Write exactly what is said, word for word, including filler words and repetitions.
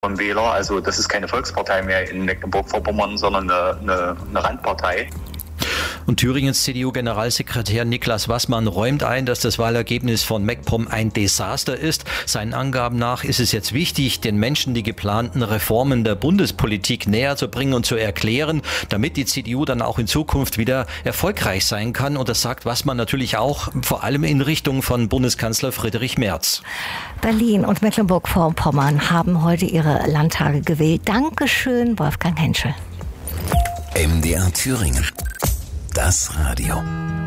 vom Wähler. Also das ist keine Volkspartei mehr in Mecklenburg-Vorpommern, sondern eine, eine, eine Randpartei. Und Thüringens C D U-Generalsekretär Niklas Wassmann räumt ein, dass das Wahlergebnis von MacPom ein Desaster ist. Seinen Angaben nach ist es jetzt wichtig, den Menschen die geplanten Reformen der Bundespolitik näher zu bringen und zu erklären, damit die C D U dann auch in Zukunft wieder erfolgreich sein kann. Und das sagt Wassmann natürlich auch vor allem in Richtung von Bundeskanzler Friedrich Merz. Berlin und Mecklenburg-Vorpommern haben heute ihre Landtage gewählt. Dankeschön, Wolfgang Henschel. M D R Thüringen. Das Radio.